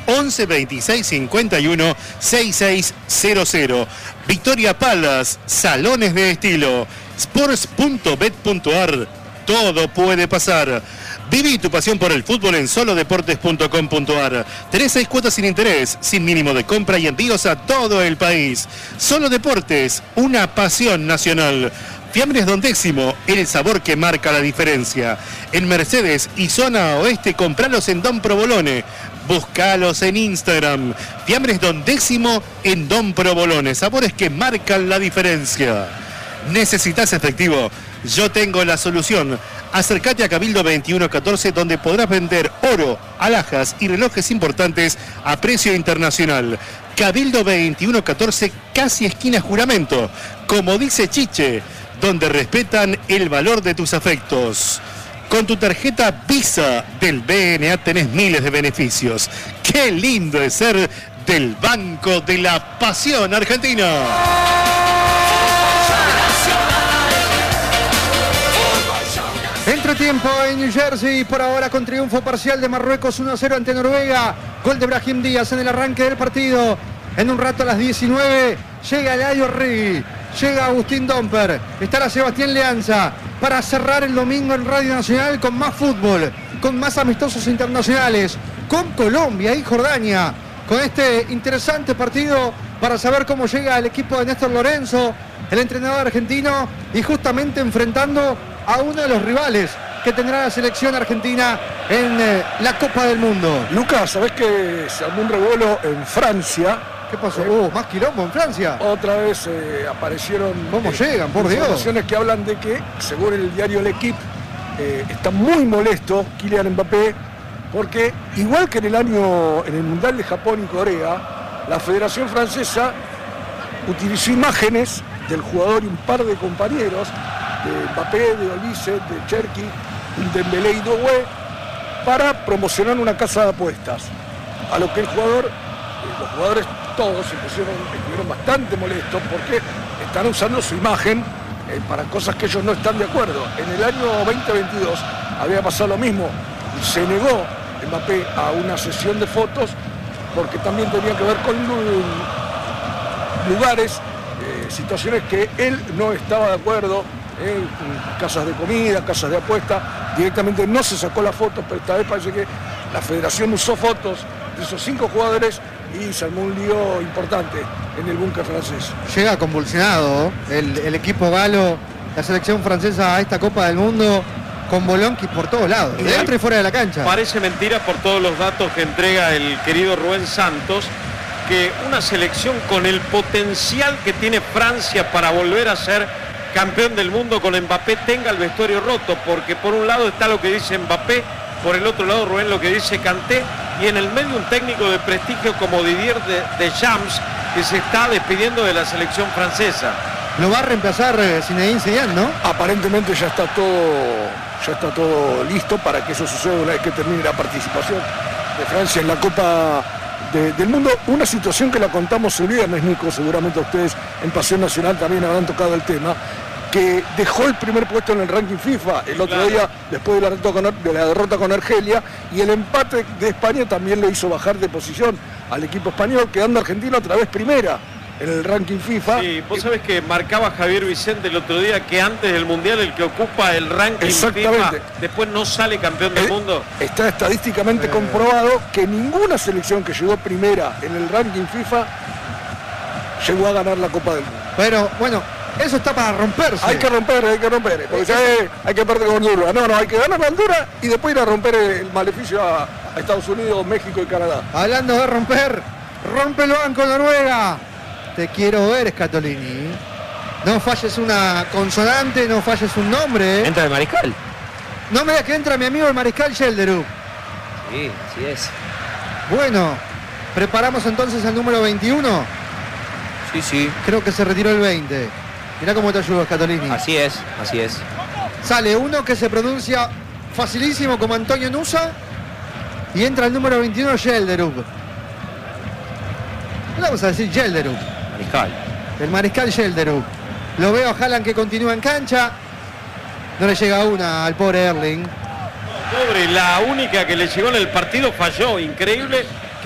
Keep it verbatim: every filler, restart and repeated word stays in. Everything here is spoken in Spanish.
once veintiséis cincuenta y uno sesenta y seis cero cero. Victoria Palace, salones de estilo. Sports punto bet punto ar, todo puede pasar. Viví tu pasión por el fútbol en solo deportes punto com punto ar. Tenés seis cuotas sin interés, sin mínimo de compra y envíos a todo el país. Solo Deportes, una pasión nacional. Fiambres Don Décimo, el sabor que marca la diferencia. En Mercedes y zona oeste, compralos en Don Provolone. Buscalos en Instagram. Fiambres Don Décimo en Don Provolone. Sabores que marcan la diferencia. ¿Necesitas efectivo? Yo tengo la solución. Acércate a Cabildo veintiuno catorce, donde podrás vender oro, alhajas y relojes importantes a precio internacional. Cabildo veintiuno catorce, casi esquina Juramento. Como dice Chiche, donde respetan el valor de tus afectos. Con tu tarjeta Visa del B N A tenés miles de beneficios. ¡Qué lindo es ser del Banco de la Pasión Argentina! Entretiempo en New Jersey, por ahora con triunfo parcial de Marruecos uno a cero ante Noruega. Gol de Brahim Díaz en el arranque del partido. En un rato a las diecinueve llega Eladio Rigui, llega Agustín Domper, estará Sebastián Leanza para cerrar el domingo en Radio Nacional con más fútbol, con más amistosos internacionales, con Colombia y Jordania, con este interesante partido para saber cómo llega el equipo de Néstor Lorenzo, el entrenador argentino, y justamente enfrentando a uno de los rivales que tendrá la selección argentina en eh, la Copa del Mundo. Lucas, ¿sabés que se armó un revuelo en Francia? ¿Qué pasó? Eh, uh, más quilombo en Francia. Otra vez eh, aparecieron... ¿Cómo eh, llegan, por Dios? Informaciones que hablan de que, según el diario L'Equipe, eh, está muy molesto Kylian Mbappé, porque igual que en el año, en el Mundial de Japón y Corea, la Federación Francesa utilizó imágenes del jugador y un par de compañeros, de Mbappé, de Olise, de Cherki, de Dembélé y Doué, para promocionar una casa de apuestas. A lo que el jugador, eh, los jugadores todos se pusieron, estuvieron bastante molestos porque están usando su imagen eh, para cosas que ellos no están de acuerdo. En el año veinte veintidós había pasado lo mismo. Se negó Mbappé a una sesión de fotos porque también tenía que ver con lugares, eh, situaciones que él no estaba de acuerdo. Eh, casas de comida, casas de apuesta, directamente no se sacó la foto, pero esta vez parece que la federación usó fotos de esos cinco jugadores y se armó un lío importante en el búnker francés. Llega convulsionado el, el equipo galo, la selección francesa a esta Copa del Mundo, con Bolonqui por todos lados, dentro y fuera de la cancha. Parece mentira por todos los datos que entrega el querido Rubén Santos, que una selección con el potencial que tiene Francia para volver a ser campeón del mundo con Mbappé tenga el vestuario roto, porque por un lado está lo que dice Mbappé, por el otro lado Rubén lo que dice Kanté, y en el medio un técnico de prestigio como Didier Deschamps, que se está despidiendo de la selección francesa. Lo va a reemplazar eh, Zinedine Zidane, ¿no? Aparentemente ya está todo ya está todo listo para que eso suceda una vez que termine la participación de Francia en la Copa de, del Mundo. Una situación que la contamos el viernes, Nico, seguramente ustedes en Pasión Nacional también habrán tocado el tema, que dejó el primer puesto en el ranking FIFA el otro claro. día, después de la, derrota con, de la derrota con Argelia, y el empate de España también lo hizo bajar de posición al equipo español, quedando Argentina otra vez primera en el ranking FIFA. Sí, vos sabés que marcaba Javier Vicente el otro día que antes del Mundial el que ocupa el ranking FIFA después no sale campeón del eh, mundo. Está estadísticamente eh. comprobado que ninguna selección que llegó primera en el ranking FIFA llegó a ganar la Copa del Mundo. Pero bueno, eso está para romperse. Hay que romper, hay que romper, porque ya hay, hay que perder con Honduras. No, no, hay que ganar a Honduras y después ir a romper el maleficio a, a Estados Unidos, México y Canadá. Hablando de romper, rompe el banco Noruega. Te quiero ver, Scatolini. No falles una consonante, no falles un nombre. Entra el mariscal. No me digas que entra mi amigo el mariscal Gelderuk. Sí, así es. Bueno, preparamos entonces al número veintiuno. Sí, sí. Creo que se retiró el veinte. Mirá cómo te ayudo, Scatolini. Así es, así es. Sale uno que se pronuncia facilísimo como Antonio Nusa y entra el número veintiuno, Gelderuk. Vamos a decir Gelderuk. Mariscal. El mariscal Gelderuk. Lo veo a Haaland que continúa en cancha. No le llega una al pobre Erling. Pobre, la única que le llegó en el partido falló. Increíble